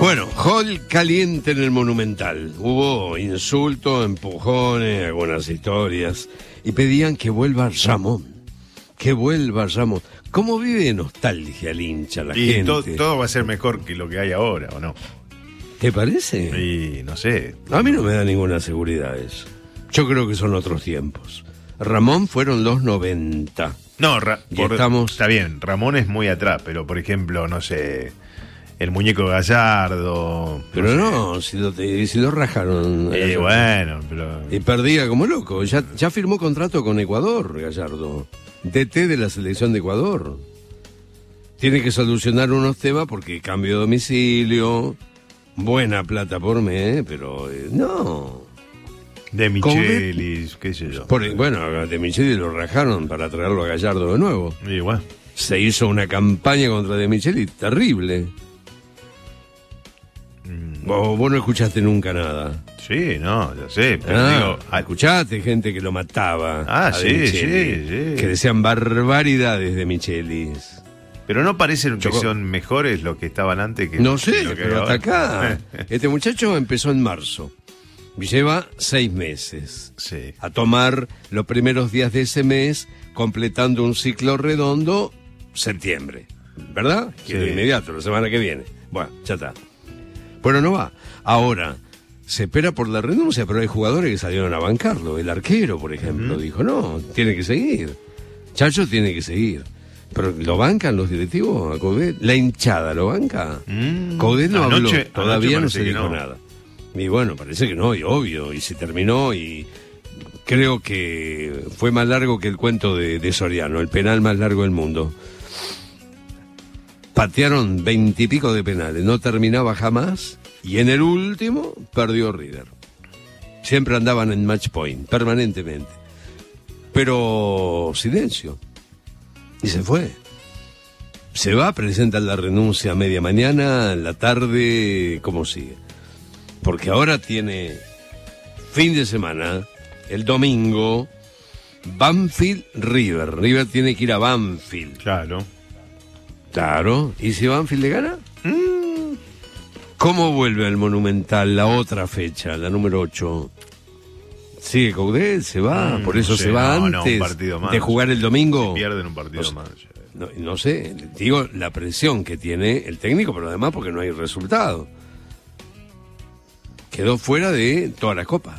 Bueno, hall caliente en el Monumental. Hubo insultos, empujones, algunas historias. Y pedían que vuelva Ramón. Que vuelva Ramón. ¿Cómo vive de nostalgia el hincha, la gente? Todo va a ser mejor que lo que hay ahora, ¿o no? ¿Te parece? Y no sé. A mí no me da ninguna seguridad eso. Yo creo que son otros tiempos. Ramón fueron los 90. No, estamos... está bien, Ramón es muy atrás, pero por ejemplo, no sé, el muñeco Gallardo. Pero no, si lo rajaron. Bueno, pero... Y perdía como loco. Ya firmó contrato con Ecuador, Gallardo. DT de la selección de Ecuador. Tiene que solucionar unos temas porque cambio de domicilio, buena plata por mes, pero no. De Michelis, qué sé yo. Bueno, de Michelis lo rajaron para traerlo a Gallardo de nuevo. Y bueno. Se hizo una campaña contra De Michelis terrible. Vos no escuchaste nunca nada. Sí, no, ya sé, pero digo... Escuchaste gente que lo mataba. Sí. Que decían barbaridades de Michelis. Pero no parecen que son mejores los que estaban antes que... No sé, que pero hasta acá. Este muchacho empezó en marzo. Y lleva 6 meses. Sí. A tomar los primeros días de ese mes, completando un ciclo redondo, septiembre. ¿Verdad? Sí. Que de inmediato, la semana que viene. Bueno, ya está. Bueno, no va. Ahora, se espera por la renuncia, pero hay jugadores que salieron a bancarlo. El arquero, por ejemplo, dijo, no, tiene que seguir. Chacho tiene que seguir. Pero ¿lo bancan los directivos a Coudet? ¿La hinchada lo banca? Coudet no habló, todavía no se dijo nada. Y bueno, parece que no, y obvio, y se terminó, y creo que fue más largo que el cuento de Soriano, el penal más largo del mundo. Patearon 20 y pico de penales, no terminaba jamás, y en el último perdió River. Siempre andaban en match point, permanentemente. Pero silencio. Y se fue. Se va, presentan la renuncia a media mañana, en la tarde, ¿cómo sigue? Porque ahora tiene fin de semana, el domingo, Banfield River. River tiene que ir a Banfield. Claro. ¿Y si Banfield le gana? ¿Cómo vuelve al Monumental la otra fecha, la número 8? ¿Sigue Coudet? ¿Se va? ¿Por eso se va antes un partido más, de jugar el domingo? Se pierden un partido más. No sé, digo la presión que tiene el técnico, pero además porque no hay resultado. Quedó fuera de todas las copas.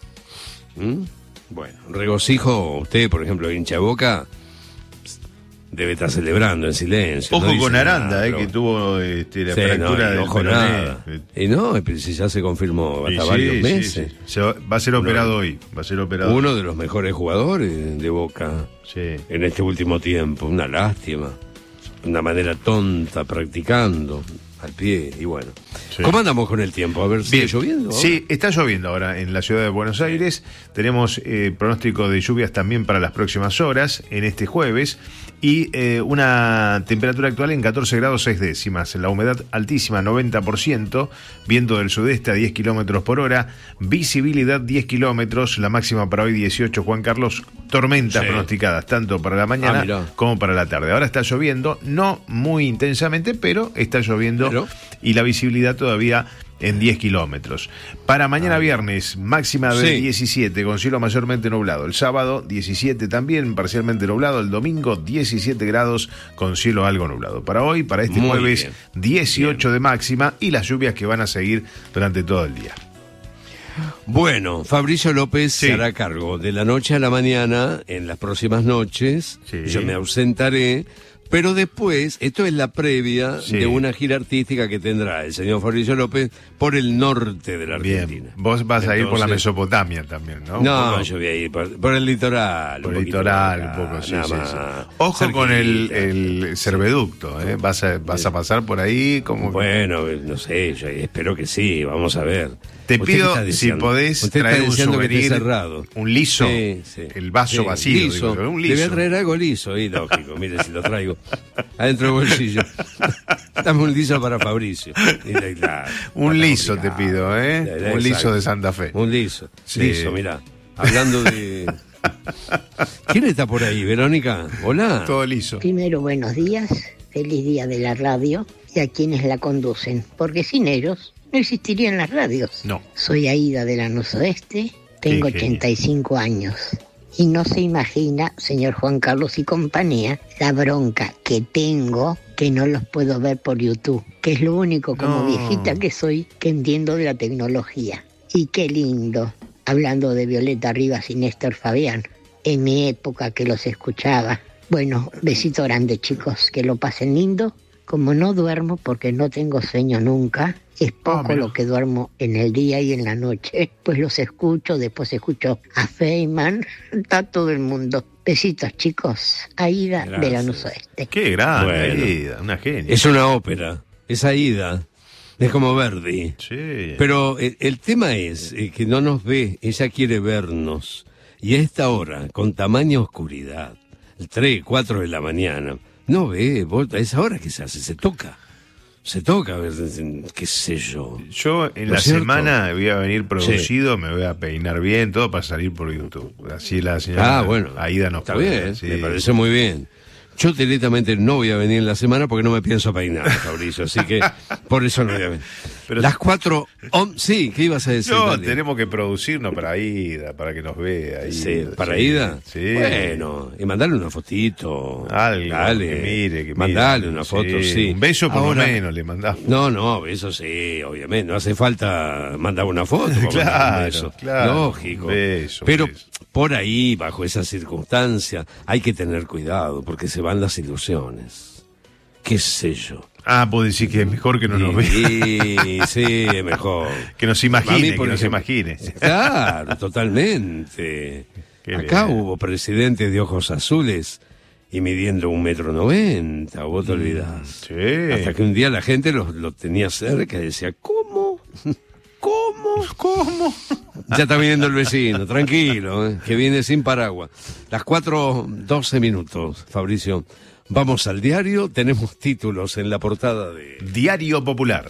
Bueno, regocijo, usted, por ejemplo, hincha Boca, debe estar celebrando en silencio. Ojo no con Aranda, nada, que tuvo la fractura del peroné. Y no, si ya se confirmó hasta varios meses. Sí. Va a ser operado hoy. Uno de los mejores jugadores de Boca en este último tiempo. Una lástima. Una manera tonta, practicando al pie, y bueno. Sí. ¿Cómo andamos con el tiempo? A ver, ¿sigue lloviendo? Sí, está lloviendo ahora en la ciudad de Buenos Aires. Tenemos pronóstico de lluvias también para las próximas horas, en este jueves, y una temperatura actual en 14 grados 6 décimas. La humedad altísima, 90%, viento del sudeste a 10 kilómetros por hora, visibilidad 10 kilómetros, la máxima para hoy 18, Juan Carlos, tormentas pronosticadas, tanto para la mañana como para la tarde. Ahora está lloviendo, no muy intensamente, pero está lloviendo, y la visibilidad todavía en 10 kilómetros. Para mañana viernes, máxima de 17, con cielo mayormente nublado. El sábado, 17 también, parcialmente nublado. El domingo, 17 grados, con cielo algo nublado. Para hoy, para este jueves, 18 de máxima, y las lluvias que van a seguir durante todo el día. Bueno, Fabricio López se hará cargo de la noche a la mañana, en las próximas noches. Yo me ausentaré. Pero después, esto es la previa de una gira artística que tendrá el señor Fabricio López por el norte de la Argentina. Bien. Vos vas a ir por la Mesopotamia también, ¿no? No, yo voy a ir por el litoral. Por el litoral, un poco, sí. Ojo cerquita, con el cerveducto, ¿eh? Vas a pasar por ahí como... Bueno, no sé, yo espero que sí, vamos a ver. Te pido, si podés, traer un souvenir, un liso, el vaso vacío. Liso. Digo, un liso. Te voy a traer algo liso, y lógico, mire si lo traigo. Adentro del bolsillo. Dame un liso para Fabricio. Un liso te pido, ¿eh? Un liso de Santa Fe. Un liso. Liso, mirá. Hablando de... ¿Quién está por ahí, Verónica? Hola. Todo liso. Primero, buenos días. Feliz día de la radio. y a quienes la conducen, porque sin ellos no existirían las radios. No. Soy Aida de Lanús Oeste, tengo 85 años. Y no se imagina, señor Juan Carlos y compañía, la bronca que tengo que no los puedo ver por YouTube, que es lo único como viejita que soy que entiendo de la tecnología. Y qué lindo, hablando de Violeta Rivas y Néstor Fabián, en mi época que los escuchaba. Bueno, besito grande, chicos, que lo pasen lindo. Como no duermo porque no tengo sueño nunca, es poco lo que duermo en el día y en la noche, pues los escucho, después escucho a Feynman, está todo el mundo. Besitos, chicos. Aida de Lanús Oeste. Qué grande, Aida, una genia. Es una ópera, es Aida, es como Verdi. Sí. Pero el tema es que no nos ve, ella quiere vernos. Y a esta hora, con tamaña oscuridad, 3, 4 de la mañana, no ve, a esa hora que se hace, se toca, a ver, qué sé yo. Yo en la semana voy a venir producido, me voy a peinar bien, todo para salir por YouTube. Así la señora Aida nos está puede, bien, sí. Me parece muy bien. Yo directamente no voy a venir en la semana porque no me pienso peinar, Fabricio, así que por eso no voy a venir. Pero las 4, sí, ¿qué ibas a decir? No, Dale. tenemos que producirnos para Aida, para que nos vea. Aida, Sí, ¿para Aida? Sí. Bueno, y mandarle una fotito. Algo, dale, que mire. Mandale una foto, sí. Un beso por Ahora, lo menos le mandamos. No, eso sí, obviamente. No hace falta mandar una foto. Claro, lógico. Pero por ahí, bajo esas circunstancias, hay que tener cuidado, porque se van las ilusiones. ¿Qué sé yo? Puedo decir que es mejor que no nos vea. Sí, es mejor. Que nos imagine, nos imagine. Claro, totalmente. Acá hubo presidentes de ojos azules y midiendo 1,90 m, vos te olvidás. Sí. Hasta que un día la gente lo tenía cerca y decía, ¿cómo? Ya está viniendo el vecino, tranquilo, que viene sin paraguas. Las 4:12 minutos, Fabricio. Vamos al diario, tenemos títulos en la portada de Diario Popular.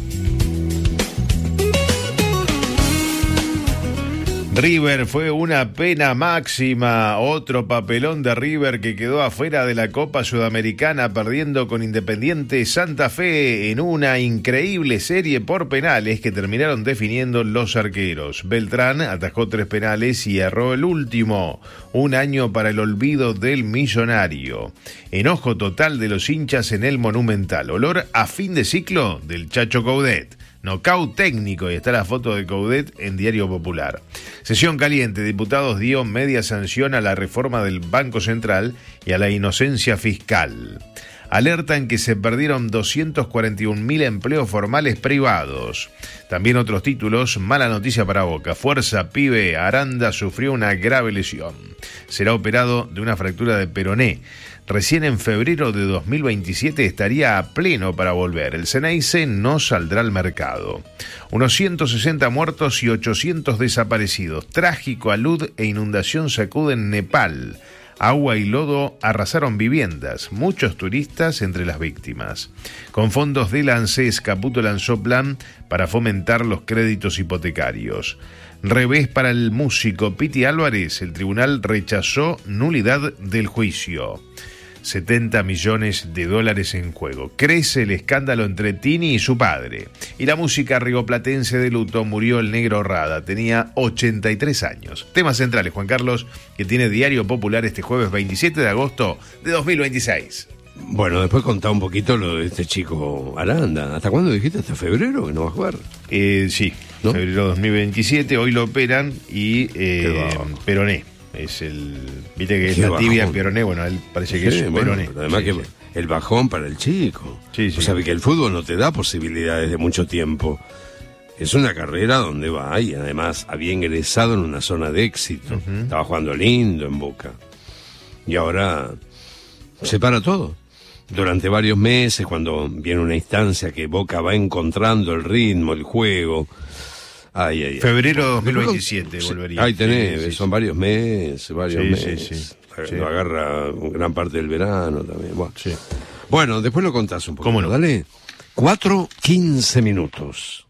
River fue una pena máxima, otro papelón de River que quedó afuera de la Copa Sudamericana perdiendo con Independiente Santa Fe en una increíble serie por penales que terminaron definiendo los arqueros. Beltrán atajó 3 penales y erró el último. Un año para el olvido del millonario. Enojo total de los hinchas en el Monumental. Olor a fin de ciclo del Chacho Coudet. Nocaut técnico, y está la foto de Coudet en Diario Popular. Sesión caliente, diputados dio media sanción a la reforma del Banco Central y a la inocencia fiscal. Alertan que se perdieron 241.000 empleos formales privados. También otros títulos, mala noticia para Boca. Fuerza pibe, Aranda sufrió una grave lesión. Será operado de una fractura de peroné. Recién en febrero de 2027 estaría a pleno para volver. El Ceneice no saldrá al mercado. Unos 160 muertos y 800 desaparecidos. Trágico alud e inundación sacuden Nepal. Agua y lodo arrasaron viviendas. Muchos turistas entre las víctimas. Con fondos del ANSES, Caputo lanzó plan para fomentar los créditos hipotecarios. Revés para el músico Piti Álvarez. El tribunal rechazó nulidad del juicio. $70 millones en juego. Crece el escándalo entre Tini y su padre. Y la música rioplatense de luto, murió el Negro Rada. Tenía 83 años. Temas centrales, Juan Carlos, que tiene Diario Popular este jueves 27 de agosto de 2026. Bueno, después contá un poquito lo de este chico Aranda. ¿Hasta cuándo dijiste? ¿Hasta febrero que no va a jugar? Sí, ¿no? Febrero 2027. Hoy lo operan y peroné. Es viste que es la tibia, peroné, bueno, él parece que es peroné. Además que el bajón para el chico. O sea, que el fútbol no te da posibilidades de mucho tiempo. Es una carrera donde va y además había ingresado en una zona de éxito. Estaba jugando lindo en Boca. Y ahora se para todo. Durante varios meses, cuando viene una instancia que Boca va encontrando el ritmo, el juego... Febrero 2027 volvería. Ahí tenés, son varios meses. Sí. Lo agarra gran parte del verano también. Bueno, después lo contás un poco. ¿Cómo no? Dale. 4:15 minutos.